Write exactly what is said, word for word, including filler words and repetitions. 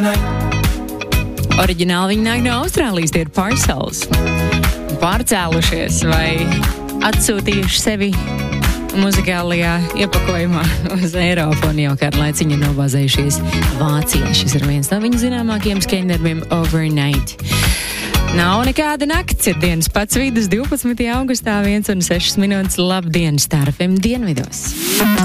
Oriģināli viņi nāk no Austrālijas, tie ir Parcels. Pārcēlušies vai atsūtījuši sevi muzikālajā iepakojumā uz Eiropu un jau kādu laiciņu novāzējušies Vācijā. Šis ir viens no viņu zināmākajiem skaņdarbiem Overnight. Nav nekāda nakts, ir dienas pats vidus, divpadsmitajā augustā, viens un sešas minūtes. Labdien, Star F M dienvidos!